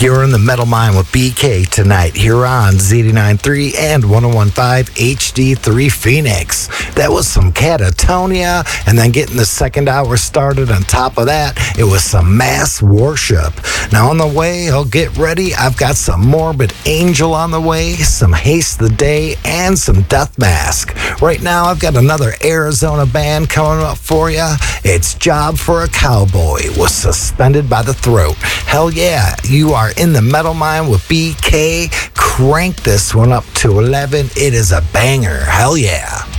You're in the Metal Mind with BK tonight here on Z89.3 and 101.5 HD3 Phoenix. That was some Catatonia, and then getting the second hour started on top of that, it was some Mass Worship. Now on the way, get ready. I've got some Morbid Angel on the way, some Haste the Day, and some Death Mask. Right now, I've got another Arizona band coming up for you. It's Job for a Cowboy with Suspended by the Throat. Hell yeah, you are in the Metal Mind with BK. Crank this one up to 11. It is a banger. Hell yeah.